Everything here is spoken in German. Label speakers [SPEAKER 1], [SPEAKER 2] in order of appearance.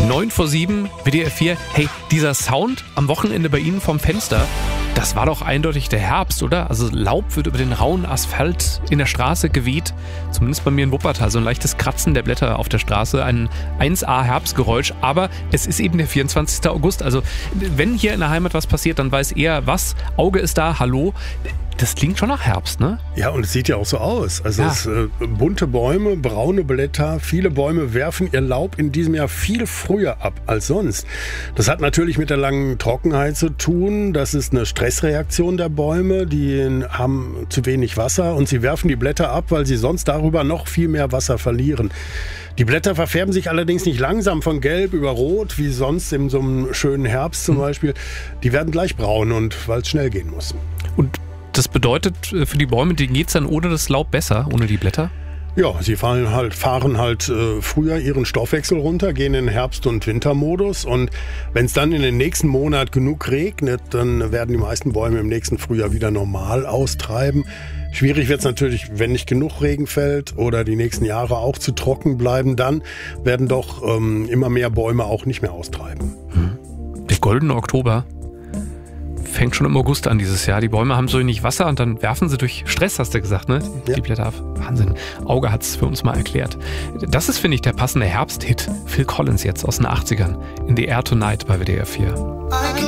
[SPEAKER 1] 9:07, WDR 4. Hey, dieser Sound am Wochenende bei Ihnen vom Fenster, das war doch eindeutig der Herbst, oder? Also Laub wird über den rauen Asphalt in der Straße geweht. Zumindest bei mir in Wuppertal. So ein leichtes Kratzen der Blätter auf der Straße. Ein 1A Herbstgeräusch. Aber es ist eben der 24. August. Also wenn hier in der Heimat was passiert, dann weiß er was. Auge ist da, hallo. Das klingt schon nach Herbst, ne?
[SPEAKER 2] Ja, und es sieht ja auch so aus. Also
[SPEAKER 1] Ja.
[SPEAKER 2] Bunte Bäume, braune Blätter. Viele Bäume werfen ihr Laub in diesem Jahr viel früher ab als sonst. Das hat natürlich mit der langen Trockenheit zu tun. Das ist eine Stressreaktion der Bäume. Die haben zu wenig Wasser und sie werfen die Blätter ab, weil sie sonst darüber noch viel mehr Wasser verlieren. Die Blätter verfärben sich allerdings nicht langsam von gelb über rot, wie sonst in so einem schönen Herbst zum Beispiel. Die werden gleich braun, und weil es schnell gehen muss.
[SPEAKER 1] Und das bedeutet für die Bäume, denen geht es dann ohne das Laub besser, ohne die Blätter?
[SPEAKER 2] Ja, sie fahren halt früher ihren Stoffwechsel runter, gehen in Herbst- und Wintermodus, und wenn es dann in den nächsten Monat genug regnet, dann werden die meisten Bäume im nächsten Frühjahr wieder normal austreiben. Schwierig wird es natürlich, wenn nicht genug Regen fällt oder die nächsten Jahre auch zu trocken bleiben, dann werden doch immer mehr Bäume auch nicht mehr austreiben.
[SPEAKER 1] Der goldene Oktober fängt schon im August an dieses Jahr. Die Bäume haben so wenig Wasser und dann werfen sie durch Stress, hast du gesagt, ne? Die
[SPEAKER 2] Ja.
[SPEAKER 1] Blätter ab. Wahnsinn. Auge hat es für uns mal erklärt. Das ist, finde ich, der passende Herbsthit. Phil Collins jetzt aus den 80ern. In the Air Tonight bei WDR 4.